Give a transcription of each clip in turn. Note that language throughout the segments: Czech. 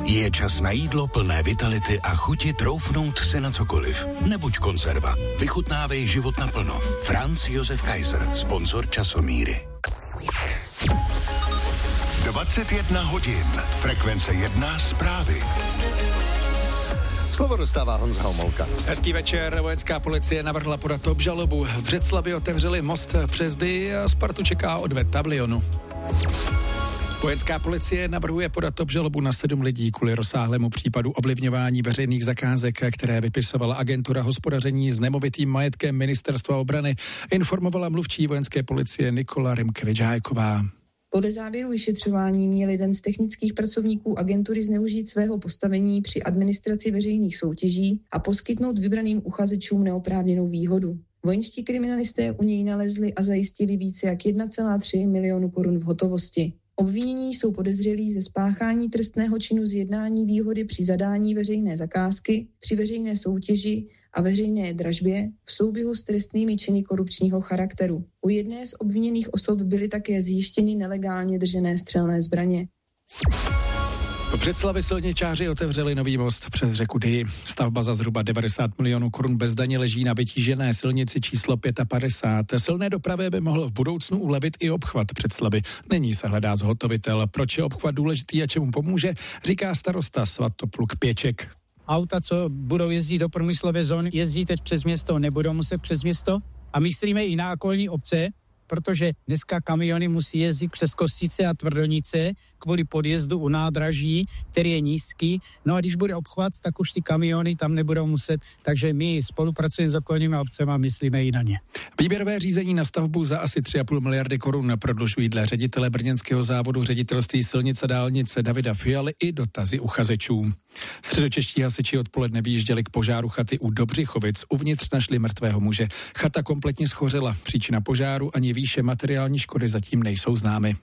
Je čas na jídlo plné vitality a chuti troufnout si na cokoliv. Nebuď konzerva. Vychutnávej život naplno. Franz Josef Kaiser, sponzor Časomíry. 21 hodin. Frekvence 1 zprávy. Slovo dostává Honza Homolka. Hezký večer. Vojenská policie navrhla podat obžalobu. V Břeclavi otevřeli most přes Dyji a Spartu čeká odved Tablionu. Vojenská policie navrhuje podat obžalobu na 7 lidí kvůli rozsáhlému případu ovlivňování veřejných zakázek, které vypisovala agentura hospodaření s nemovitým majetkem Ministerstva obrany, informovala mluvčí vojenské policie Nikola Rimkevič-Hájková. Podle závěru vyšetřování měl jeden z technických pracovníků agentury zneužít svého postavení při administraci veřejných soutěží a poskytnout vybraným uchazečům neoprávněnou výhodu. Vojenští kriminalisté u něj nalezli a zajistili více jak 1,3 milionu korun v hotovosti. Obvinění jsou podezřelí ze spáchání trestného činu zjednání výhody při zadání veřejné zakázky, při veřejné soutěži a veřejné dražbě v souběhu s trestnými činy korupčního charakteru. U jedné z obviněných osob byly také zjištěny nelegálně držené střelné zbraně. V Břeclavi silničáři otevřeli nový most přes řeku Dyji. Stavba za zhruba 90 milionů korun bez daně leží na vytížené silnici číslo 55. Silné dopravě by mohl v budoucnu ulevit i obchvat Břeclavy. Nyní se hledá zhotovitel. Proč je obchvat důležitý a čemu pomůže, říká starosta Svatopluk Pěček. Auta, co budou jezdit do průmyslové zóny, jezdí teď přes město, nebudou muset přes město. A myslíme i na okolní obce, protože dneska kamiony musí jezdit přes Kostice a Tvrdonice kvůli podjezdu u nádraží, který je nízký. No a když bude obchvat, tak už ty kamiony tam nebudou muset, takže my spolupracujeme s okolními obcemi a myslíme i na ně. Výběrové řízení na stavbu za asi 3,5 miliardy korun prodlužují dle ředitele brněnského závodu ředitelství silnic a dálnice Davida Fialy i dotazy uchazečů. Středočeští hasiči odpoledne vyjížděli k požáru chaty u Dobřichovic. Uvnitř našli mrtvého muže. Chata kompletně schořela. Příčina požáru ani výše materiální škody zatím nejsou známy.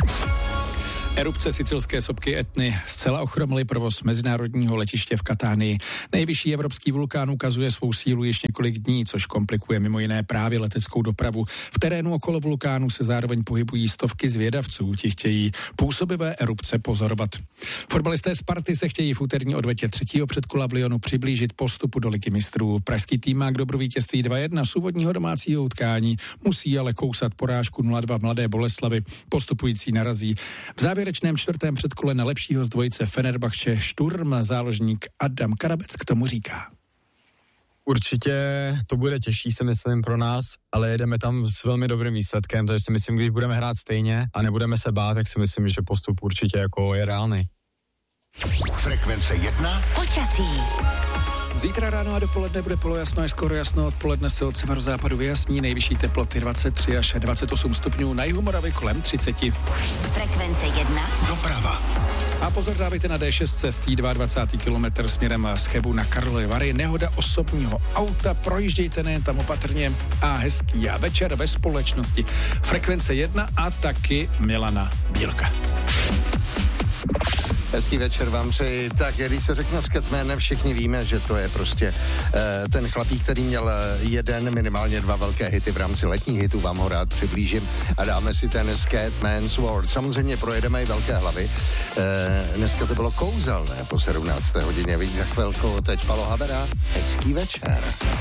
Erupce sicilské sopky Etny zcela ochromily provoz mezinárodního letiště v Katánii. Nejvyšší evropský vulkán ukazuje svou sílu již několik dní, což komplikuje mimo jiné právě leteckou dopravu. V terénu okolo vulkánu se zároveň pohybují stovky zvědavců, ti chtějí působivé erupce pozorovat. Fotbalisté Sparty se chtějí v úterní odvetě 3. předkola v Lyonu přiblížit postupu do Ligy mistrů. Pražský tým má k dobru vítězství 2-1 z úvodního domácího utkání, musí ale kousat porážku 0-2 Mladé Boleslavi. Postupující narazí v závěrečném 4. předkole na lepšího z dvojice Fenerbahče Šturm. Záložník Adam Karabec k tomu říká. Určitě to bude těžší, si myslím, pro nás, ale jedeme tam s velmi dobrým výsledkem, takže si myslím, když budeme hrát stejně a nebudeme se bát, tak si myslím, že postup určitě jako je reálný. Frekvence 1. Počasí. Zítra ráno a dopoledne bude polojasno až skoro jasno, odpoledne se od severozápadu vyjasní, nejvyšší teploty 23 až 28 stupňů, na jihu Moravy kolem 30. Frekvence 1. Doprava. A pozor dávejte na D6 cestí 22. kilometr směrem z Chebu na Karlovy Vary. Nehoda osobního auta, projíždějte nejen tam opatrně a hezký a večer ve společnosti. Frekvence 1 a taky Milana Bílka. Hezký večer vám přeji. Tak, když se řekne Scatman, všichni víme, že to je prostě ten chlapík, který měl minimálně 2 velké hity v rámci letních hitů, vám ho rád přiblížím a dáme si ten Scatman's World. Samozřejmě projedeme i velké hlavy. Dneska to bylo kouzelné po 17. hodině. Víc za chvilku teď Palo Habera. Hezký večer.